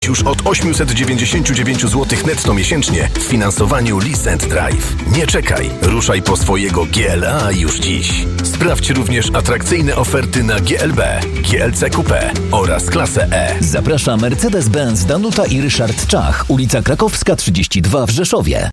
już od 899 zł netto miesięcznie w finansowaniu Lease & Drive. Nie czekaj, ruszaj po swojego GLA już dziś. Sprawdź również atrakcyjne oferty na GLB, GLC Coupé oraz klasę E. Zaprasza Mercedes-Benz Danuta i Ryszard Czach, ulica Krakowska 32 w Rzeszowie.